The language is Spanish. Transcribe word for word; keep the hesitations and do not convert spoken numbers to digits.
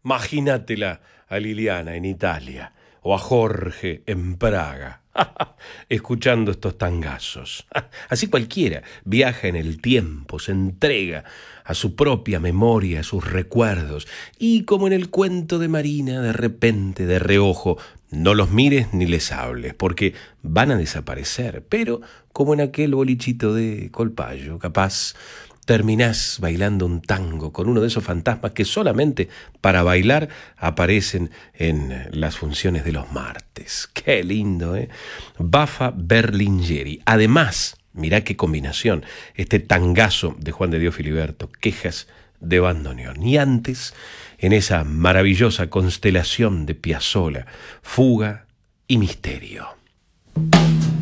Imagínatela a Liliana en Italia o a Jorge en Praga, escuchando estos tangazos. Así cualquiera viaja en el tiempo, se entrega a su propia memoria, a sus recuerdos, y como en el cuento de Marina, de repente, de reojo, no los mires ni les hables, porque van a desaparecer, pero como en aquel bolichito de Colpallo, capaz terminás bailando un tango con uno de esos fantasmas que solamente para bailar aparecen en las funciones de los martes. ¡Qué lindo, eh! Baffa Berlingeri. Además, mirá qué combinación, este tangazo de Juan de Dios Filiberto, Quejas de bandoneón. Y antes, en esa maravillosa constelación de Piazzolla, Fuga y Misterio.